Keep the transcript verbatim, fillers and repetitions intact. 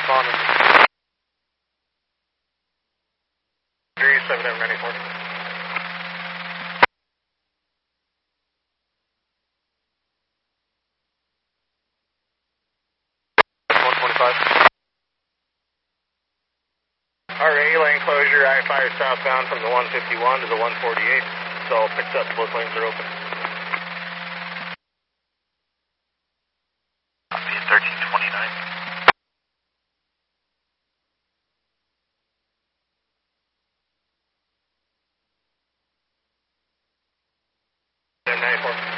responding. three seven M ninety-four. one twenty-five. Alright, lane closure, I fire southbound from the one fifty-one to the one forty-eight. So picked up, both lanes are open. Copy thirteen twenty-nine. ninety-four.